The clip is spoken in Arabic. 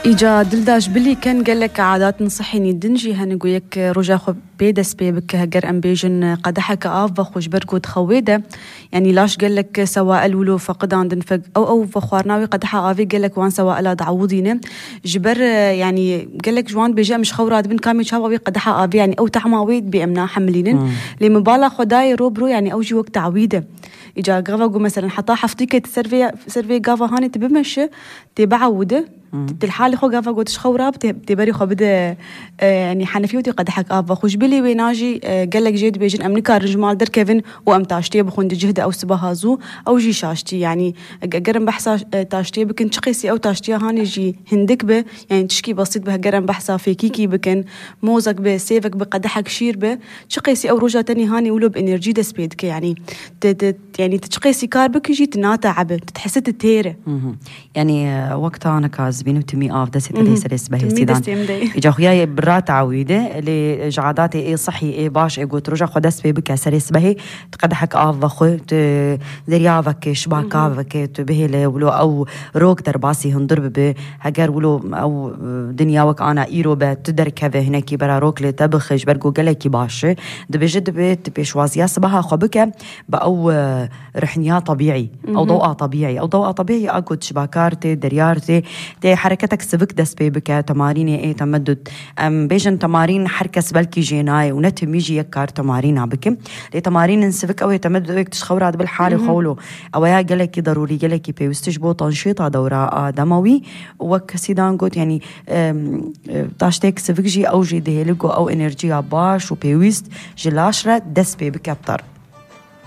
إيجا دلداش بلي كان قال لك عادات نصحيني دنجي هنقولك رجا خو بيدس بيبك هجر أمبيجن قدحك آفخ وجبركو تخويده يعني لاش قال لك سواء الولو فقد عندن فق أو فخوارناوي قدح آفي قال لك وان سواء لا دعوضينه جبر يعني قال لك جوان بيجا مش خورات بن كامي شاوي قدح آفي يعني أو تحماويد بأمنا حملين لمبالغ خداي روبرو يعني أوجي وقت تعويده إجا قافقو مثلا حطا حفتيك سيرفي قافا هاني تبمشي تبعوده الحالة خو قافا قوتش خوراب تبري خو بده يعني حنفيوتي قد حق آفا خوش بلي ويناجي قال لك جيد بيجن أمريكا رجمال در كيفن وأمتاشتي بخون جهد أو سبهازو أو جي شاشتي يعني قرن بحثا تاشتي بكن تشقيسي أو تاشتي هاني جي هندك به يعني تشكي بسيط به قرن بحثا في كيكي بكن موزك به سيفك بقد حق شير به تشقيسي أو رجا تاني هاني ولو بإنرجي دسبيدك يعني يعني تشقيسي كاربك يجي تناتا عبه تتحسي تتيره يعني وقتها أنا كازبين وتمي آف دست تديس ريس به سيدان إجا خوياي برات عويدة اللي جعاداتي إيه صحي إيه باش إيه قلت رجع خدس في بك سريس به تقدحك آف وخو دريافك شباكافك تبه ولو أو روك درباسي هندرب به هجر ولو أو دنياوك أنا إيرو بتدرك به هناك برا روك لتبخش برجو جلكي باش دبجد بيت بشوازيا صباح خبك بأو رحنيا طبيعي أو ضوء طبيعي أو ضوء طبيعي أكو شباكارتي دريارتي تي حركتك سبك دس بيبك تمارين إيه تمدد بيجن تمارين حركة بلكي جيناي ونتم يجي يكار تمارين عبكم لي تمارين نسبك أو يتمدد ويك تشخورات بالحال وخولو أو يا جلكي ضروري جلكي بيوستجبو تنشيطة دورة دموي وكسيدان قلت يعني تاشتك سبك جي أو جي دهلقو أو إنرجيا باش وبيوست جلاشرة دس بيبك أبطر